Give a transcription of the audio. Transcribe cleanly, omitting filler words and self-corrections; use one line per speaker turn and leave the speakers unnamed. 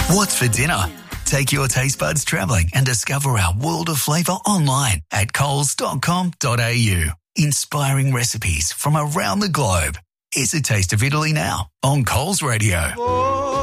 What's for dinner? Take your taste buds travelling and discover our world of flavour online at coles.com.au. Inspiring recipes from around the globe. Here's a taste of Italy now on Coles Radio.